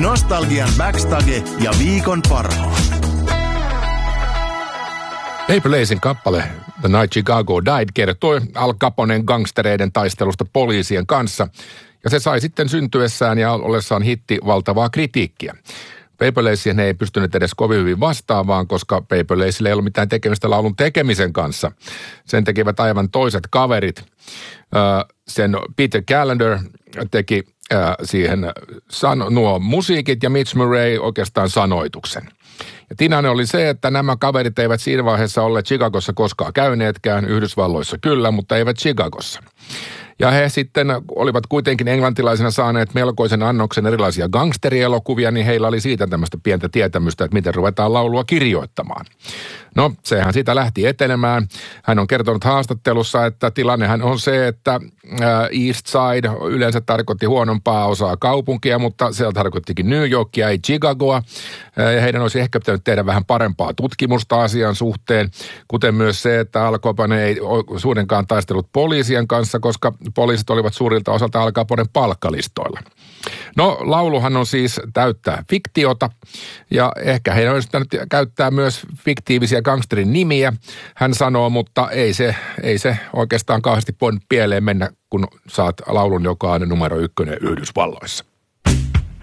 nostalgian backstage ja viikon parhaan. Paper Lacein kappale The Night Chicago Died kertoi Al Caponen gangstereiden taistelusta poliisien kanssa, ja se sai sitten syntyessään ja ollessaan hitti valtavaa kritiikkiä. Paper Laceen ei pystynyt edes kovin hyvin vastaamaan, koska Paper Lacella ei ollut mitään tekemistä laulun tekemisen kanssa. Sen tekivät aivan toiset kaverit. Sen Peter Callender teki siihen nuo musiikit ja Mitch Murray oikeastaan sanoituksen. Ja tilanne oli se, että nämä kaverit eivät siinä vaiheessa olleet Chicagossa koskaan käyneetkään, Yhdysvalloissa kyllä, mutta eivät Chicagossa. Ja he sitten olivat kuitenkin englantilaisena saaneet melkoisen annoksen erilaisia gangsterielokuvia, niin heillä oli siitä tämmöistä pientä tietämystä, että miten ruvetaan laulua kirjoittamaan. No, sehän siitä lähti etenemään. Hän on kertonut haastattelussa, että tilannehan on se, että East Side yleensä tarkoitti huonompaa osaa kaupunkia, mutta se tarkoittikin New Yorkia, ei Chicagoa. Ja heidän olisi ehkä pitänyt tehdä vähän parempaa tutkimusta asian suhteen, kuten myös se, että Al Capone ei suurenkaan taistellut poliisien kanssa, koska poliisit olivat suurilta osalta Al Caponen palkkalistoilla. No, lauluhan on siis täyttää fiktiota, ja ehkä heidän olisi pitänyt käyttää myös fiktiivisiä gangsterin nimiä, hän sanoo, mutta ei se oikeastaan kauheasti pieleen mennä, kun saat laulun, joka on numero 1 Yhdysvalloissa.